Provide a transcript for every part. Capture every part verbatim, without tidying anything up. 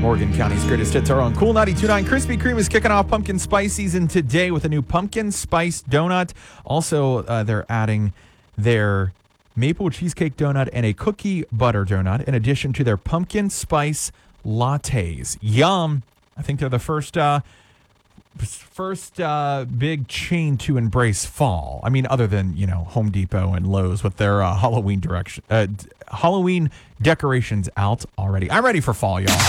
Morgan County's greatest hits are on Cool ninety-two point nine. Krispy Kreme is kicking off pumpkin spice season today with a new pumpkin spice donut. Also, uh, they're adding their maple cheesecake donut and a cookie butter donut in addition to their pumpkin spice lattes. Yum! I think they're the first uh, first uh, big chain to embrace fall. I mean, other than, you know, Home Depot and Lowe's with their uh, Halloween direction, uh, d- Halloween decorations out already. I'm ready for fall, y'all.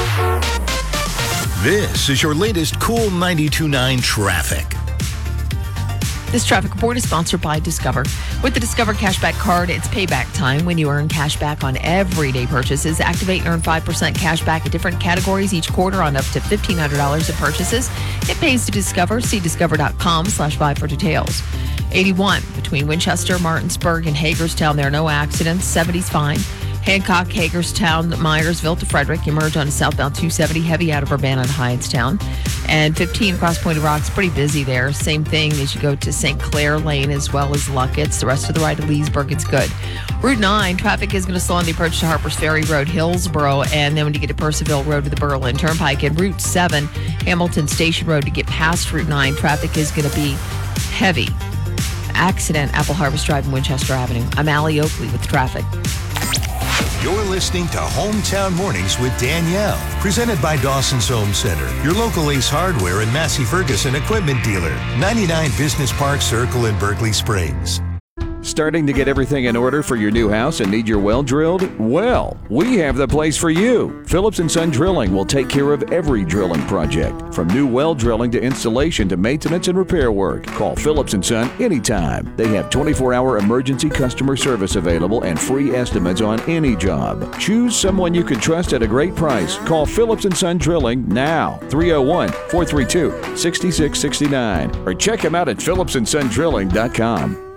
This is your latest Cool ninety-two point nine traffic. This traffic report is sponsored by Discover. With the Discover Cashback Card, it's payback time when you earn cash back on everyday purchases. Activate and earn five percent cash back in different categories each quarter on up to fifteen hundred dollars in purchases. It pays to Discover. See discover.com slash buy for details. eighty-one between Winchester, Martinsburg, and Hagerstown. There are no accidents. seventy's fine. Hancock, Hagerstown, Myersville to Frederick. You merge onto southbound two seventy, heavy out of Urbana to Hyattstown. And fifteen across Point of Rocks, pretty busy there. Same thing as you go to Saint Clair Lane as well as Luckett's. The rest of the ride to Leesburg, it's good. Route nine, traffic is going to slow on the approach to Harpers Ferry Road, Hillsboro, and then when you get to Percival Road to the Berlin Turnpike. And Route seven, Hamilton Station Road to get past Route nine, traffic is going to be heavy. Accident, Apple Harvest Drive and Winchester Avenue. I'm Allie Oakley with traffic. You're listening to Hometown Mornings with Danielle, presented by Dawson's Home Center, your local Ace Hardware and Massey Ferguson equipment dealer, ninety-nine Business Park Circle in Berkeley Springs. Starting to get everything in order for your new house and need your well drilled? Well, we have the place for you. Phillips and Son Drilling will take care of every drilling project, from new well drilling to installation to maintenance and repair work. Call Phillips and Son anytime. They have twenty-four hour emergency customer service available and free estimates on any job. Choose someone you can trust at a great price. Call Phillips and Son Drilling now, three oh one, four three two, six six six nine, or check them out at phillips and son drilling dot com.